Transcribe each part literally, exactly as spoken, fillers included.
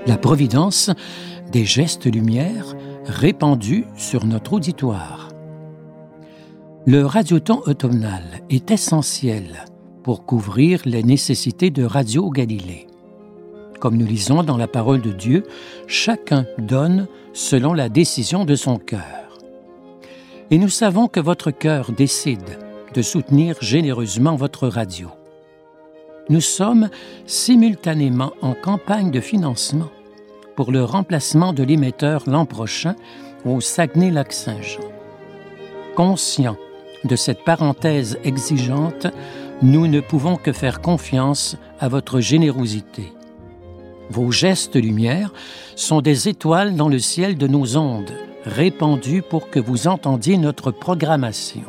La providence des gestes lumière répandus sur notre auditoire. Le radioton automnal est essentiel pour couvrir les nécessités de Radio Galilée. Comme nous lisons dans la parole de Dieu, chacun donne selon la décision de son cœur. Et nous savons que votre cœur décide de soutenir généreusement votre radio. Nous sommes simultanément en campagne de financement pour le remplacement de l'émetteur l'an prochain au Saguenay-Lac-Saint-Jean. Conscients de cette parenthèse exigeante, nous ne pouvons que faire confiance à votre générosité. Vos gestes lumière sont des étoiles dans le ciel de nos ondes, répandues pour que vous entendiez notre programmation.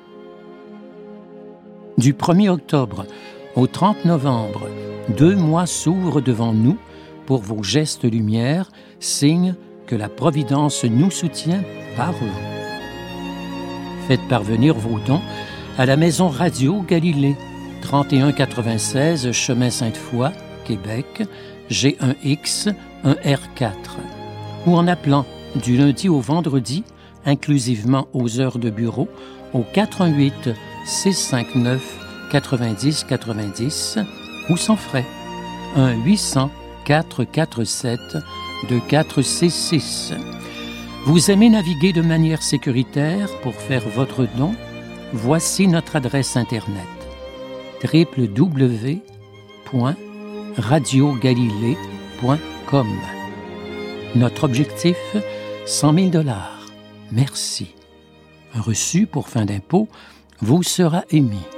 Du premier octobre au trente novembre, deux mois s'ouvrent devant nous pour vos gestes lumière, signe que la Providence nous soutient par vous. Faites parvenir vos dons à la Maison Radio Galilée, trente et un quatre-vingt-seize Chemin Sainte-Foy, Québec, G un X un R quatre, ou en appelant du lundi au vendredi, inclusivement aux heures de bureau, au quatre un huit six cinq neuf quatre-vingt-dix quatre-vingt-dix ou sans frais, un huit cents quatre cent quarante-sept deux quatre six six. Vous aimez naviguer de manière sécuritaire pour faire votre don? Voici notre adresse Internet w w w point radio galilée point com. Notre objectif, cent mille dollars. Merci. Un reçu pour fin d'impôt vous sera émis.